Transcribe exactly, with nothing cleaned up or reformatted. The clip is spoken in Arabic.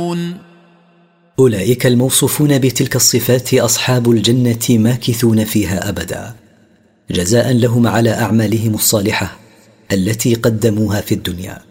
خالدون. أولئك الموصوفون بتلك الصفات أصحاب الجنة ماكثون فيها أبدا، جزاء لهم على أعمالهم الصالحة التي قدموها في الدنيا.